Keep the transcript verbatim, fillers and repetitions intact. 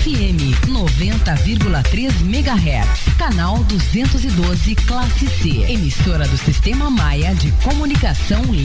F M noventa vírgula três megahertz, canal duzentos e doze, classe C, emissora do Sistema Maia de Comunicação